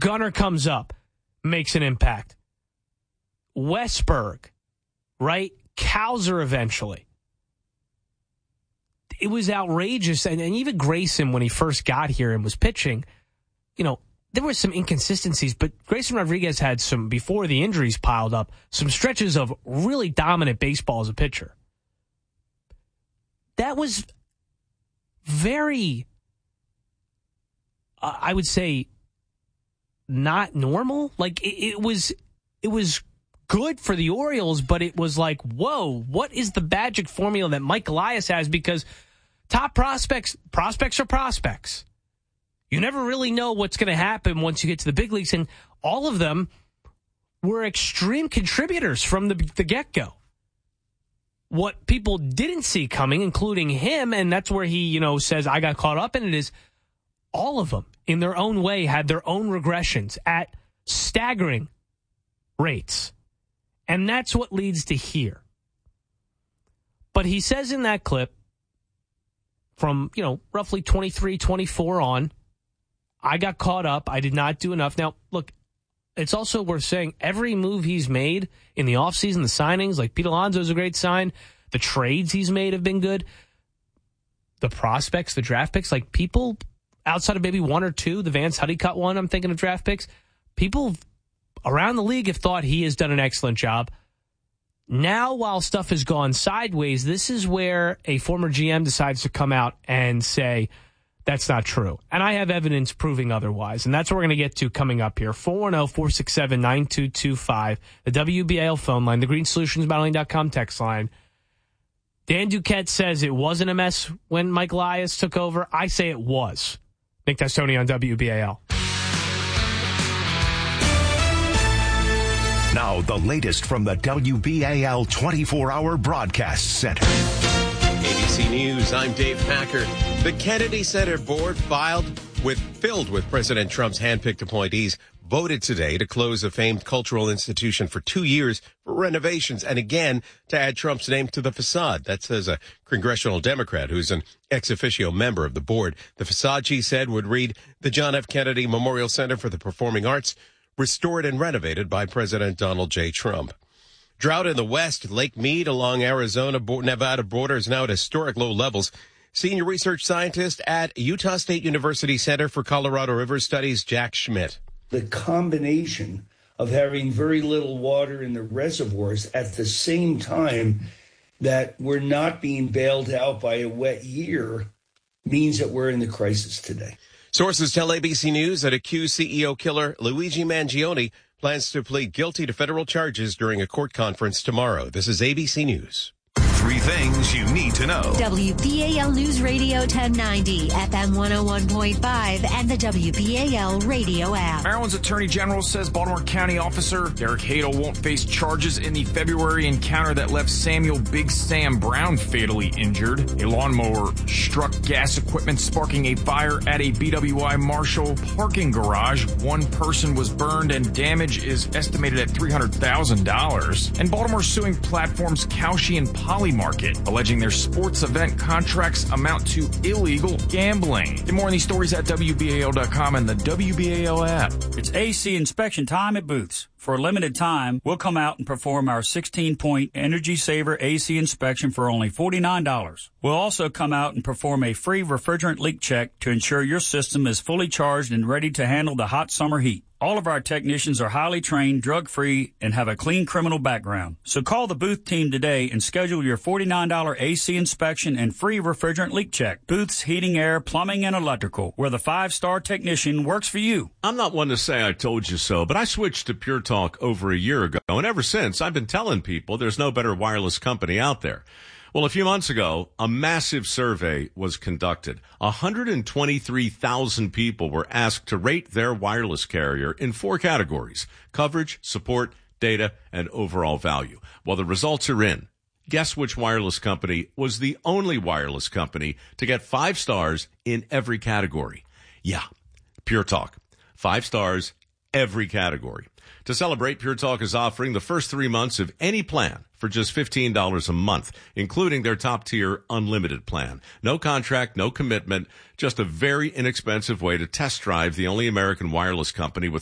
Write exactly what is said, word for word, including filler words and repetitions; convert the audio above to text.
Gunnar comes up, makes an impact. Westberg, right? Cowser eventually. It was outrageous. And, and even Grayson, when he first got here and was pitching, you know, there were some inconsistencies, but Grayson Rodriguez had some, before the injuries piled up, some stretches of really dominant baseball as a pitcher. That was very, uh, I would say, not normal. Like, it, it was, it was good for the Orioles, but it was like, whoa, what is the magic formula that Mike Elias has? Because top prospects, prospects are prospects. You never really know what's going to happen once you get to the big leagues, and all of them were extreme contributors from the, the get-go. What people didn't see coming, including him, and that's where he, you know, says, I got caught up in it, is all of them, in their own way, had their own regressions at staggering rates. And that's what leads to here. But he says in that clip, from, you know, roughly twenty-three, twenty-four on, I got caught up. I did not do enough. Now, look, it's also worth saying every move he's made in the offseason, the signings, like Pete Alonso's a great sign. The trades he's made have been good. The prospects, the draft picks, like people outside of maybe one or two, the Vance Honeycutt one, I'm thinking of draft picks, people around the league have thought he has done an excellent job. Now, while stuff has gone sideways, this is where a former G M decides to come out and say, that's not true. And I have evidence proving otherwise. And that's what we're going to get to coming up here. four one zero, four six seven, nine two two five, the W B A L phone line, the green solutions modeling dot com text line. Dan Duquette says it wasn't a mess when Mike Elias took over. I say it was. Nick Testoni on W B A L. Now, the latest from the W B A L twenty-four hour broadcast center. A B C News, I'm Dave Packer. The Kennedy Center board filed with filled with President Trump's handpicked appointees voted today to close a famed cultural institution for two years for renovations and again to add Trump's name to the facade. That says a congressional Democrat who's an ex officio member of the board. The facade, she said, would read the John F. Kennedy Memorial Center for the Performing Arts, restored and renovated by President Donald J. Trump. Drought in the West, Lake Mead along Arizona-Nevada border is now at historic low levels. Senior research scientist at Utah State University Center for Colorado River Studies, Jack Schmidt. The combination of having very little water in the reservoirs at the same time that we're not being bailed out by a wet year means that we're in the crisis today. Sources tell A B C News that accused C E O killer Luigi Mangione plans to plead guilty to federal charges during a court conference tomorrow. This is A B C News. Three things you need to know. W B A L News Radio ten ninety, F M one oh one point five, and the W B A L radio app. Maryland's Attorney General says Baltimore County officer Derek Hadel won't face charges in the February encounter that left Samuel Big Sam Brown fatally injured. A lawnmower struck gas equipment, sparking a fire at a B W I Marshall parking garage. One person was burned and damage is estimated at three hundred thousand dollars. And Baltimore suing platforms Kalshi and Poly Market, alleging their sports event contracts amount to illegal gambling. Get more on these stories at W B A L dot com and the W B A L app. It's A C inspection time at Booth's. For a limited time, we'll come out and perform our sixteen-point Energy Saver A C inspection for only forty-nine dollars. We'll also come out and perform a free refrigerant leak check to ensure your system is fully charged and ready to handle the hot summer heat. All of our technicians are highly trained, drug-free, and have a clean criminal background. So call the Booth team today and schedule your forty-nine dollars A C inspection and free refrigerant leak check. Booth's Heating, Air, Plumbing, and Electrical, where the five-star technician works for you. I'm not one to say I told you so, but I switched to Pure Talk over a year ago, and ever since, I've been telling people there's no better wireless company out there. Well, a few months ago, a massive survey was conducted. one hundred twenty-three thousand people were asked to rate their wireless carrier in four categories: coverage, support, data, and overall value. Well, the results are in. Guess which wireless company was the only wireless company to get five stars in every category? Yeah, Pure Talk. Five stars, every category. To celebrate, Pure Talk is offering the first three months of any plan for just fifteen dollars a month, including their top-tier unlimited plan. No contract, no commitment, just a very inexpensive way to test drive the only American wireless company with